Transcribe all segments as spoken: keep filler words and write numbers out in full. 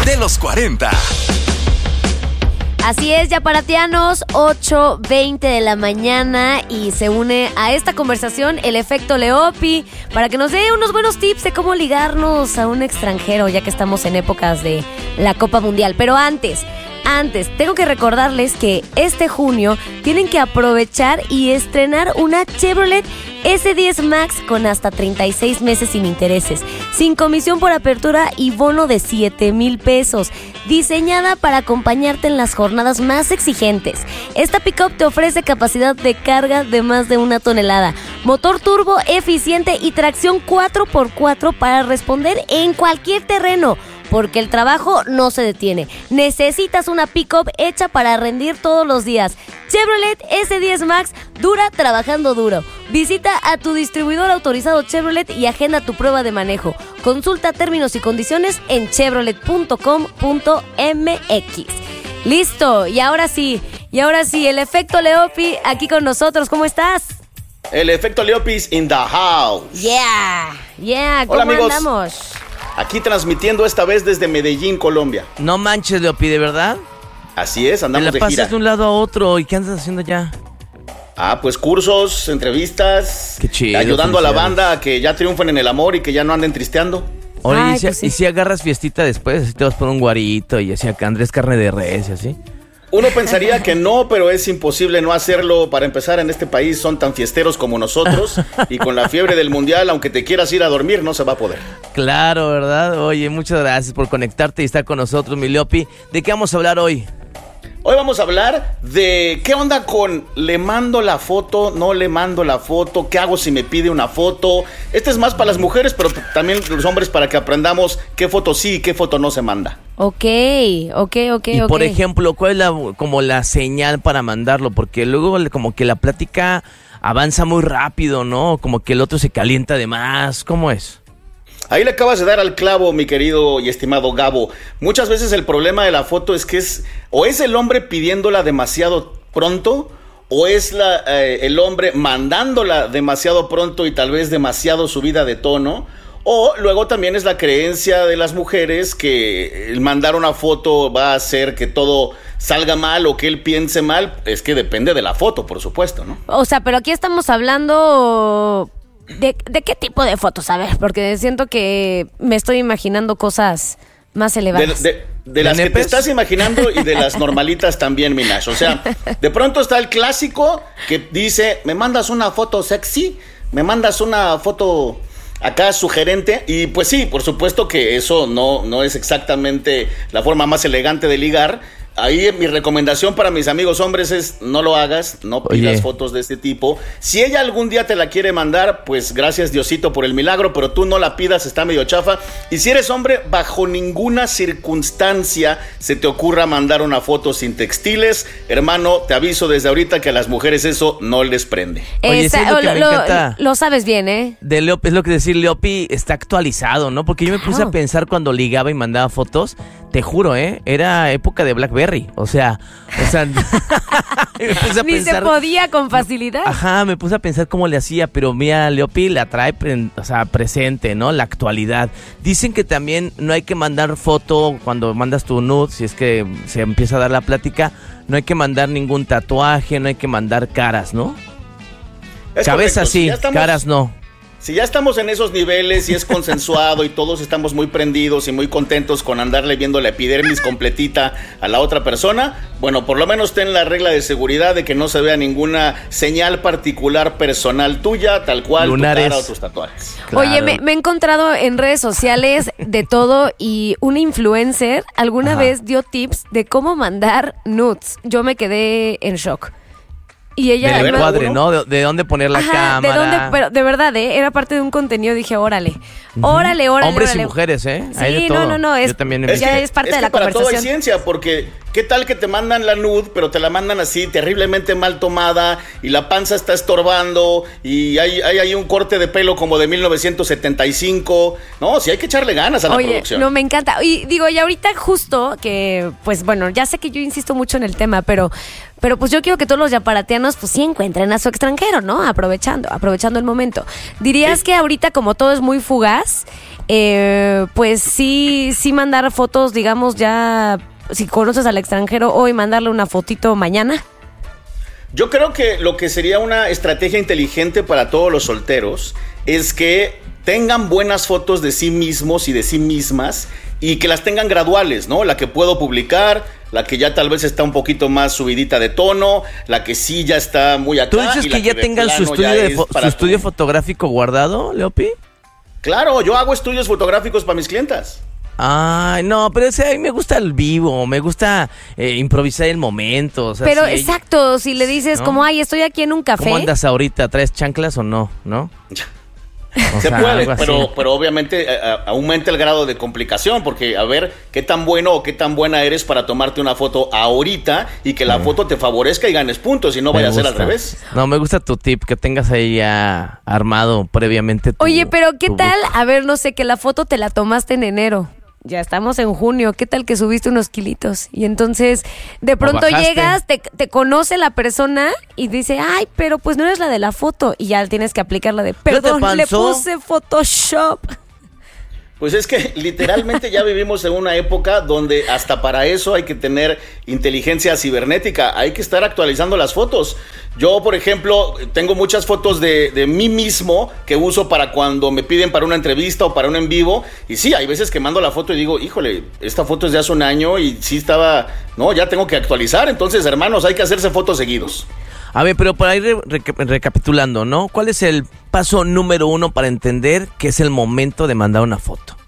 de los cuarenta. Así es, yaparatianos, ocho veinte de la mañana y se une a esta conversación el efecto Leopi para que nos dé unos buenos tips de cómo ligarnos a un extranjero, ya que estamos en épocas de la Copa Mundial. Pero antes, antes, tengo que recordarles que este junio tienen que aprovechar y estrenar una Chevrolet ese diez Max con hasta treinta y seis meses sin intereses, sin comisión por apertura y bono de siete mil pesos. Diseñada para acompañarte en las jornadas más exigentes. Esta pickup te ofrece capacidad de carga de más de una tonelada, motor turbo eficiente y tracción cuatro por cuatro para responder en cualquier terreno, porque el trabajo no se detiene. Necesitas una pickup hecha para rendir todos los días. Chevrolet ese diez Max dura trabajando duro. Visita a tu distribuidor autorizado Chevrolet y agenda tu prueba de manejo. Consulta términos y condiciones en chevrolet punto com punto m x. Listo, y ahora sí, y ahora sí, el efecto Leopi aquí con nosotros. ¿Cómo estás? El efecto Leopis in the house. Yeah, yeah, ¿cómo Hola, amigos. andamos? Aquí transmitiendo esta vez desde Medellín, Colombia. No manches, Leopi, ¿de verdad? Así es, Te andamos la de pasas gira. de un lado a otro. ¿Y qué andas haciendo ya? Ah, pues cursos, entrevistas. Qué chido, ayudando a la felicidades. banda a que ya triunfen en el amor y que ya no anden tristeando. Oye, Ay, ¿y, si, pues sí. y si agarras fiestita después? Así te vas por un guarito y así acá Andrés carne de res y así. Uno pensaría que no, pero es imposible no hacerlo. Para empezar, en este país son tan fiesteros como nosotros. Y con la fiebre del mundial, aunque te quieras ir a dormir, no se va a poder. Claro, ¿verdad? Oye, muchas gracias por conectarte y estar con nosotros, mi Leopi. ¿De qué vamos a hablar hoy? Hoy vamos a hablar de qué onda con le mando la foto, no le mando la foto, qué hago si me pide una foto. Este es más para las mujeres, pero también los hombres, para que aprendamos qué foto sí y qué foto no se manda. Ok, ok, ok, Y ok. por ejemplo, ¿cuál es la, como la señal para mandarlo? Porque luego como que la plática avanza muy rápido, ¿no? Como que el otro se calienta de más. ¿Cómo es? Ahí le acabas de dar al clavo, mi querido y estimado Gabo. Muchas veces el problema de la foto es que es o es el hombre pidiéndola demasiado pronto, o es la, eh, el hombre mandándola demasiado pronto y tal vez demasiado subida de tono. O luego también es la creencia de las mujeres que el mandar una foto va a hacer que todo salga mal o que él piense mal. Es que depende de la foto, por supuesto, ¿no? O sea, pero aquí estamos hablando de, de qué tipo de fotos, a ver, porque siento que me estoy imaginando cosas más De, elevadas. de, de las ¿De que te nepes? estás imaginando y de las normalitas también, Minash. O sea, de pronto está el clásico que dice, me mandas una foto sexy, me mandas una foto acá sugerente, y pues sí, por supuesto que eso no, no es exactamente la forma más elegante de ligar. Ahí mi recomendación para mis amigos hombres es no lo hagas, no pidas Oye. fotos de este tipo. Si ella algún día te la quiere mandar, pues gracias Diosito por el milagro, pero tú no la pidas, está medio chafa. Y si eres hombre, bajo ninguna circunstancia se te ocurra mandar una foto sin textiles. Hermano, te aviso desde ahorita que a las mujeres eso no les prende. Oye, Esa- ¿sabes lo que lo, me lo- encanta? lo sabes bien, ¿eh? De Leopi, es lo que decir, Leopi está actualizado, ¿no? Porque yo me puse Claro. a pensar cuando ligaba y mandaba fotos, te juro, ¿eh? Era época de BlackBerry, o sea, o sea, me puse a Ni pensar, se podía con facilidad. ajá, me puse a pensar cómo le hacía, pero mira, Leopi la trae, pre- o sea, presente, ¿no? La actualidad. Dicen que también no hay que mandar foto cuando mandas tu nude, si es que se empieza a dar la plática, no hay que mandar ningún tatuaje, no hay que mandar caras, ¿no? Es Cabeza correcto. Si sí, ya estamos- caras no. Si ya estamos en esos niveles y es consensuado y todos estamos muy prendidos y muy contentos con andarle viendo la epidermis completita a la otra persona, bueno, por lo menos ten la regla de seguridad de que no se vea ninguna señal particular personal tuya, tal cual Lunares. tu cara o tus tatuajes. Oye, Claro. me, me he encontrado en redes sociales de todo y una influencer alguna Ajá. vez dio tips de cómo mandar nudes. Yo me quedé en shock. Y ella Del verdad, encuadre, uno? ¿no? De, de dónde poner la Ajá, cámara. de dónde, pero de verdad, ¿eh? Era parte de un contenido, dije, órale, órale, órale. Hombres órale. y mujeres, ¿eh? Hay de Sí, todo. no, no, no, es- Yo también he Es visto. ya es parte es de que la para todo hay conversación. ciencia, porque ¿qué tal que te mandan la nude, pero te la mandan así terriblemente mal tomada y la panza está estorbando y hay, hay, hay un corte de pelo como de mil novecientos setenta y cinco? No, sí hay que echarle ganas a la Oye, producción. No, me encanta. Y digo, y ahorita justo que, pues bueno, ya sé que yo insisto mucho en el tema, pero... Pero pues yo quiero que todos los yaparatianos pues sí encuentren a su extranjero, ¿no? Aprovechando, aprovechando el momento. ¿Dirías Sí. que ahorita como todo es muy fugaz, eh, pues sí, sí mandar fotos, digamos ya, si conoces al extranjero hoy, mandarle una fotito mañana? Yo creo que lo que sería una estrategia inteligente para todos los solteros es que tengan buenas fotos de sí mismos y de sí mismas y que las tengan graduales, ¿no? La que puedo publicar, la que ya tal vez está un poquito más subidita de tono, la que sí ya está muy acá. ¿Tú dices y la que ya de tengan su plano estudio, ya de es fo- para su estudio tu- fotográfico guardado, Leopi? Claro, yo hago estudios fotográficos para mis clientas. Ay, no, pero ese, a mí me gusta el vivo, me gusta eh, improvisar el momento. O sea, Pero si ella- exacto, si le dices ¿no? como, ay, estoy aquí en un café. ¿Cómo andas ahorita? ¿Traes chanclas o no? ¿No? O Se sea, puede, algo así. pero, pero obviamente a- a- aumenta el grado de complicación, porque a ver qué tan bueno o qué tan buena eres para tomarte una foto ahorita y que la Mm. foto te favorezca y ganes puntos y no Me vaya a ser al gusta. revés. No, me gusta tu tip, que tengas ahí ya armado previamente tu, Oye, pero ¿qué tu tal? book. A ver, no sé, que la foto te la tomaste en enero. Ya estamos en junio. ¿Qué tal que subiste unos kilitos? Y entonces, de pronto bajaste. llegas, te, te conoce la persona y dice, ay, pero pues no eres la de la foto. Y ya tienes que aplicar la de, perdón, le pasó? puse Photoshop. Pues es que literalmente ya vivimos en una época donde hasta para eso hay que tener inteligencia cibernética, hay que estar actualizando las fotos. Yo, por ejemplo, tengo muchas fotos de, de mí mismo que uso para cuando me piden para una entrevista o para un en vivo. Y sí, hay veces que mando la foto y digo, híjole, esta foto es de hace un año y sí estaba, no, ya tengo que actualizar. Entonces, hermanos, hay que hacerse fotos seguidos. A ver, pero para ir re- reca- recapitulando, ¿no? ¿Cuál es el paso número uno para entender que es el momento de mandar una foto?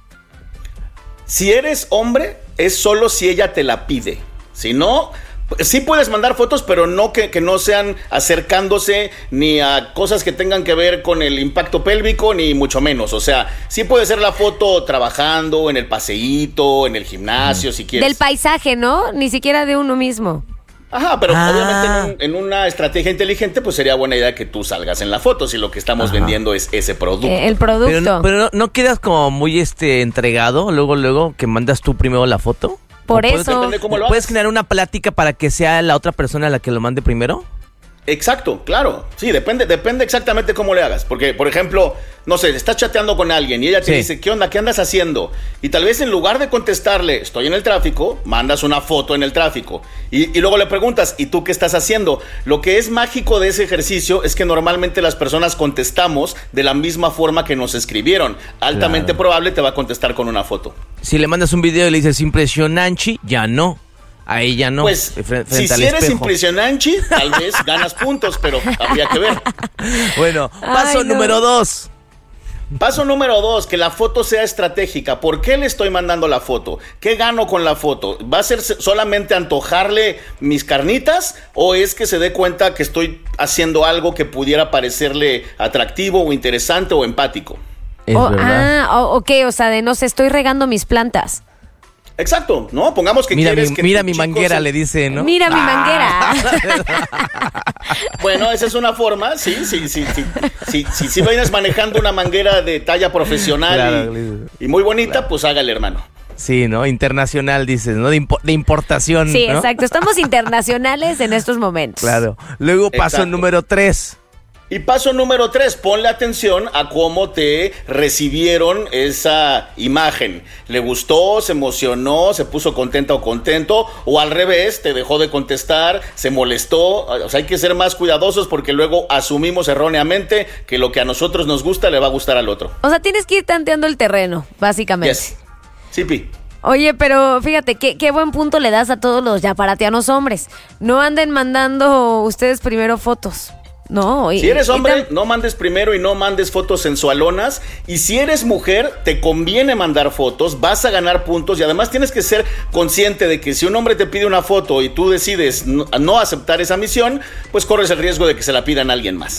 Si eres hombre, es solo si ella te la pide. Si no, sí puedes mandar fotos, pero no que, que no sean acercándose ni a cosas que tengan que ver con el impacto pélvico, ni mucho menos. O sea, sí puede ser la foto trabajando, en el paseíto, en el gimnasio, si quieres. Del paisaje, ¿no? Ni siquiera de uno mismo. Ajá, pero Ah. obviamente en, un- en una estrategia inteligente, pues sería buena idea que tú salgas en la foto si lo que estamos Ajá. vendiendo es ese producto. Eh, el producto. Pero, no, pero no, ¿no quedas como muy este entregado luego, luego que mandas tú primero la foto? Por ¿O puedes- eso. Depende cómo lo ¿Puedes hagas. generar una plática para que sea la otra persona la que lo mande primero? Exacto, claro. Sí, depende, depende exactamente cómo le hagas. Porque, por ejemplo, no sé, estás chateando con alguien y ella te Sí. dice, ¿qué onda? ¿Qué andas haciendo? Y tal vez en lugar de contestarle, estoy en el tráfico, mandas una foto en el tráfico. Y, y luego le preguntas, ¿y tú qué estás haciendo? Lo que es mágico de ese ejercicio es que normalmente las personas contestamos de la misma forma que nos escribieron. Altamente Claro. probable te va a contestar con una foto. Si le mandas un video y le dices impresionante, ya no. A ella no. Pues, de fre- si, frente al si eres espejo. impresionante, tal vez ganas puntos, pero habría que ver. Bueno, paso Ay, no. número dos. Paso número dos, que la foto sea estratégica. ¿Por qué le estoy mandando la foto? ¿Qué gano con la foto? ¿Va a ser solamente antojarle mis carnitas o es que se dé cuenta que estoy haciendo algo que pudiera parecerle atractivo o interesante o empático? Es Oh, verdad. ah, oh, ok, o sea, de no sé, estoy regando mis plantas. Exacto, ¿no? Pongamos que Mira quieres mi, que mira tu mi chico manguera, se- le dice, ¿no? Mira mi Ah. manguera. Bueno, esa es una forma, sí, sí, sí, sí. Si sí, sí, sí vienes manejando una manguera de talla profesional Claro, y, y muy bonita, pues hágale, hermano. Sí, ¿no? Internacional, dices, ¿no? De, impo- de importación. Sí, ¿no? exacto. Estamos internacionales en estos momentos. Claro. Luego paso Exacto. número tres. Y paso número tres, ponle atención a cómo te recibieron esa imagen. ¿Le gustó, se emocionó, se puso contenta o contento? O al revés, te dejó de contestar, se molestó. O sea, hay que ser más cuidadosos porque luego asumimos erróneamente que lo que a nosotros nos gusta le va a gustar al otro. O sea, tienes que ir tanteando el terreno, básicamente. Yes. Sí, Pi. Oye, pero fíjate, qué, qué buen punto le das a todos los yaparatianos hombres. No anden mandando ustedes primero fotos. No, y, Si eres y hombre, tam- no mandes primero y no mandes fotos sensualonas. Y si eres mujer, te conviene mandar fotos, vas a ganar puntos. Y además tienes que ser consciente de que si un hombre te pide una foto y tú decides no, no aceptar esa misión, pues corres el riesgo de que se la pidan a alguien más.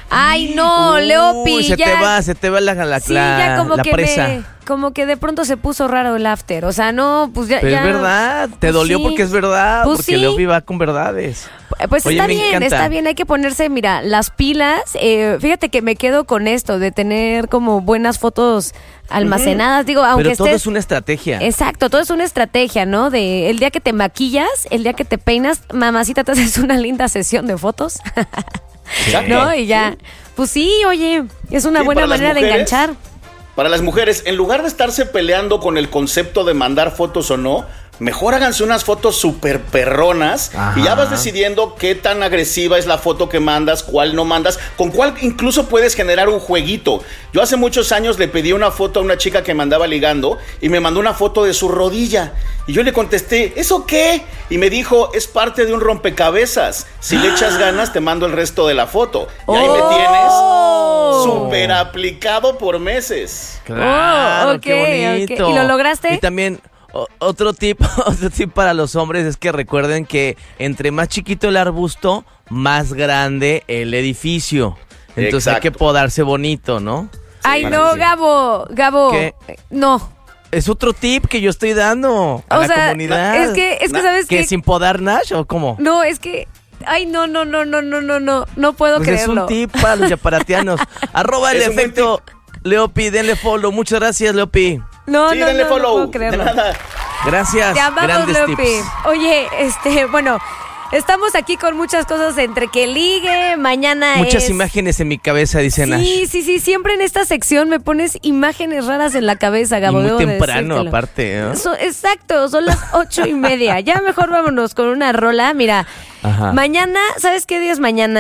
Ay, no, Leopi, Uy, se ya. te va, se te va la, la, Sí, la, ya como la que presa. me, como que de pronto se puso raro el after. O sea, no, pues ya. Pero ya, es verdad, te pues dolió sí. porque es verdad, Pues porque sí. Leopi va con verdades. Pues Oye, está me bien, encanta. está bien, hay que ponerse, mira, las pilas. Eh, fíjate que me quedo con esto de tener como buenas fotos almacenadas. Digo, aunque Pero todo estés. es una estrategia. Exacto, todo es una estrategia, ¿no? De el día que te maquillas, el día que te peinas, mamacita, te haces una linda sesión de fotos. Exacto. ¿No? Y ya. Pues sí, oye, es una Sí, buena para las manera de mujeres, enganchar. Para las mujeres, en lugar de estarse peleando con el concepto de mandar fotos o no, mejor háganse unas fotos súper perronas Ajá. y ya vas decidiendo qué tan agresiva es la foto que mandas, cuál no mandas, con cuál incluso puedes generar un jueguito. Yo hace muchos años le pedí una foto a una chica que me andaba ligando y me mandó una foto de su rodilla. Y yo le contesté, ¿eso qué? Y me dijo, es parte de un rompecabezas. Si le echas ganas, te mando el resto de la foto. Y ahí me tienes Oh. súper aplicado por meses. Claro, Oh, ok, qué bonito. ok. ¿Y lo lograste? Y también o- otro tip, otro tip para los hombres es que recuerden que entre más chiquito el arbusto, más grande el edificio. Entonces hay que Exacto. podarse bonito, ¿no? Ay, Sí, no, sí. Gabo, Gabo. ¿Qué? No. Es otro tip que yo estoy dando a O la sea, comunidad. es que, es que, Na- ¿sabes ¿Que qué? sin podar Nash o cómo? No, es que. Ay, no, no, no, no, no, no, no. No puedo Pues es creerlo. un tip para los yaparatianos. Arroba el Es un buen efecto Leopi, denle follow. Muchas gracias, Leopi. No, Sí, no, denle no, no follow. puedo de creerlo. nada. Gracias. Te amamos, Grandes Leopi. tips. Oye, este, bueno, estamos aquí con muchas cosas entre que ligue, mañana Muchas es... imágenes en mi cabeza, dice Nash. Sí, sí, sí, siempre en esta sección me pones imágenes raras en la cabeza, Y Gabo. muy debo de temprano, decírtelo. aparte, ¿no? So- exacto, son las ocho y media. Ya mejor vámonos con una rola. Mira, Ajá. mañana, ¿sabes qué día es mañana?